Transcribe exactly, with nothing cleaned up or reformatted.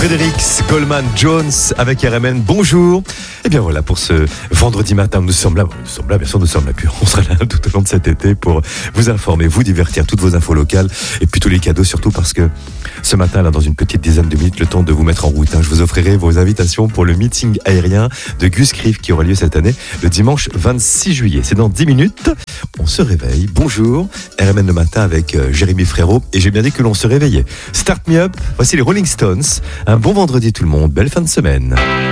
Fredericks, Coleman, Jones avec R M N. Bonjour. Et bien voilà, pour ce vendredi matin, nous sommes là. Nous sommes là, bien sûr, nous sommes là. Puis on sera là tout au long de cet été pour vous informer, vous divertir, toutes vos infos locales et puis tous les cadeaux, surtout parce que ce matin, là, dans une petite dizaine de minutes, le temps de vous mettre en route. Hein, je vous offrirai vos invitations pour le meeting aérien de Gus Criff qui aura lieu cette année le dimanche vingt-six juillet. C'est dans dix minutes. On se réveille. Bonjour. R M N le matin avec euh, Jérémy Frérot. Et j'ai bien dit que l'on se réveillait. Start me up. Voici les Rolling Stones. Un bon vendredi tout le monde. Belle fin de semaine.